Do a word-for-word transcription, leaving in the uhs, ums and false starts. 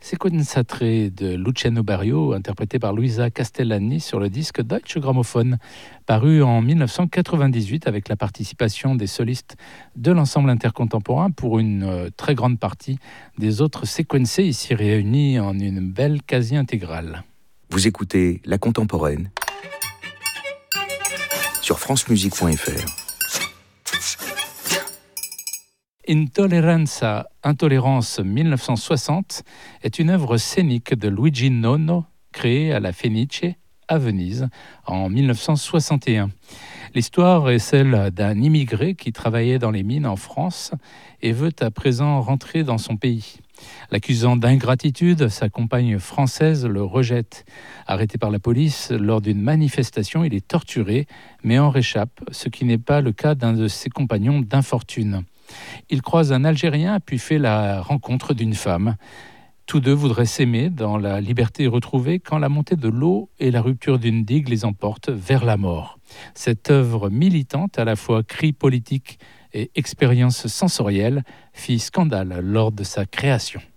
Sequenzatre de Luciano Berio, interprété par Luisa Castellani sur le disque Deutsche Grammophon, paru en dix-neuf cent quatre-vingt-dix-huit avec la participation des solistes de l'ensemble intercontemporain pour une euh, très grande partie des autres séquencés ici réunis en une belle quasi-intégrale. Vous écoutez La Contemporaine sur francemusique point f r. Intolleranza, Intolérance mille neuf cent soixante est une œuvre scénique de Luigi Nono créée à la Fenice à Venise en dix-neuf cent soixante et un. L'histoire est celle d'un immigré qui travaillait dans les mines en France et veut à présent rentrer dans son pays. L'accusant d'ingratitude, sa compagne française le rejette. Arrêté par la police lors d'une manifestation, il est torturé mais en réchappe, ce qui n'est pas le cas d'un de ses compagnons d'infortune. Il croise un Algérien puis fait la rencontre d'une femme. Tous deux voudraient s'aimer dans la liberté retrouvée quand la montée de l'eau et la rupture d'une digue les emportent vers la mort. Cette œuvre militante, à la fois cri politique et expérience sensorielle, fit scandale lors de sa création.